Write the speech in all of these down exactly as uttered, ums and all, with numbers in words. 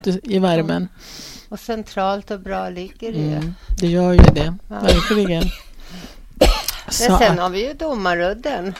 i värmen. Och centralt och bra ligger det. Mm, det gör ju det, ja. Verkligen. Men sen har vi ju Domarudden.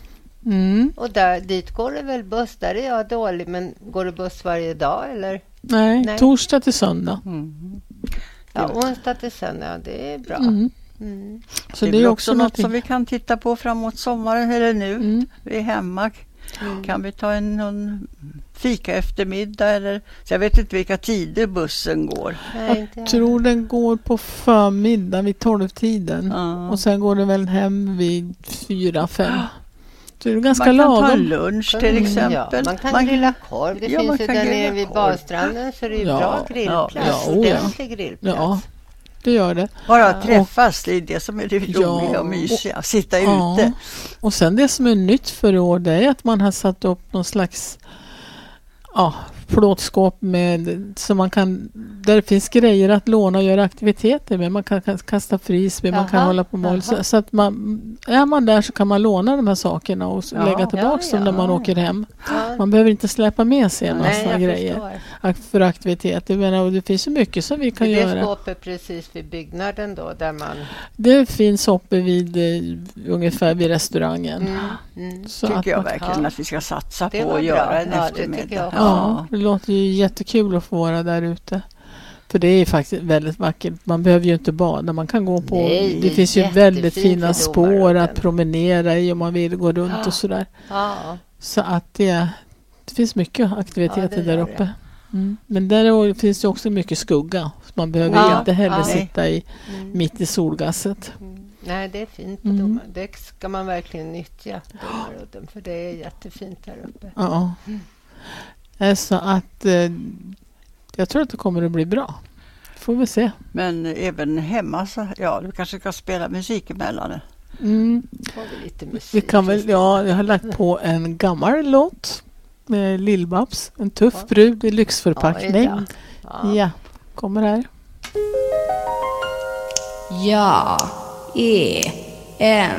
Mm. Och där, dit går det väl buss. Där är jag dålig, men går det buss varje dag eller? Nej, Nej. torsdag till söndag. Mm. Ja, onsdag till söndag, det är bra. Mm. Mm. Så det, det är också något som vi kan titta på framåt sommaren eller nu. Mm. Vi är hemma. Mm. Kan vi ta en någon fika eftermiddag eller så jag vet inte vilka tider bussen går. Jag, jag tror den går på förmiddag vid tolv-tiden. Ja. Och sen går den väl hem vid fyra fem. Så det är ganska man kan lagom. ta lunch till exempel. Ja, man kan man, grilla korv. Det ja, finns ju där nere vid badstranden så det är ju ja, bra grillplats. Ja, ja, ordentlig grillplats. Ja. Det gör det. Bara träffas, det är det som är det roliga ja, och mysiga. Och, sitta ja. ute. Och sen det som är nytt för i år, det är att man har satt upp någon slags ja, plåtskåp med, så man kan, där det finns grejer att låna och göra aktiviteter med. Man kan kasta frisbee, man kan hålla på mål. Så, så att man, är man där så kan man låna de här sakerna och ja, lägga tillbaka ja, dem när man åker hem. Ja. Man behöver inte släppa med sig en massa Nej, grejer förstår. För aktiviteter. Men, och det finns så mycket som vi kan det göra. Det är skåpet precis vid byggnaden då? Där man... Det finns uppe vid uh, ungefär vid restaurangen. Mm. Mm. Så tycker att jag man, verkligen ja. att vi ska satsa det på att göra en ja, eftermiddag. Ja, det låter ju jättekul att få vara där ute. För det är faktiskt väldigt vackert. Man behöver ju inte bada. Man kan gå på... Nej, det finns ju väldigt fina spår att promenera i om man vill gå runt ja. och sådär. Ja. Så att det, det finns mycket aktiviteter ja, där uppe. Mm. Men där finns det också mycket skugga. Så man behöver ja. inte heller ja. sitta i, mm. mitt i solgasset. Mm. Nej, det är fint på mm. Domar. Det ska man verkligen nyttja. Domarudden, för det är jättefint där uppe. Ja. Mm. Så att... Eh, jag tror att det kommer att bli bra. Får vi se. Men även hemma så, ja, du kanske ska spela musik emellan. Mm. Får vi lite musik. Vi kan väl, ja, jag har lagt på en gammal låt med Lill-Babs. En tuff ja. brud i lyxförpackning. Ja, ja. ja, kommer här. Jag är en